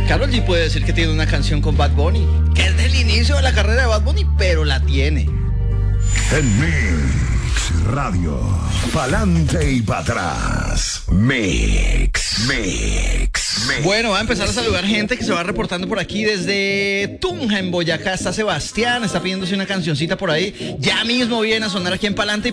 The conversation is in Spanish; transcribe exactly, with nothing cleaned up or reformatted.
Karol G puede decir que tiene una canción con Bad Bunny, que es del inicio de la carrera de Bad Bunny, pero la tiene. En Mix Radio, pa'lante y para atrás. Mix, Mix, Mix. Bueno, va a empezar a saludar gente que se va reportando por aquí desde Tunja, en Boyacá. Está Sebastián, está pidiéndose una cancioncita por ahí. Ya mismo viene a sonar aquí en Pa'lante y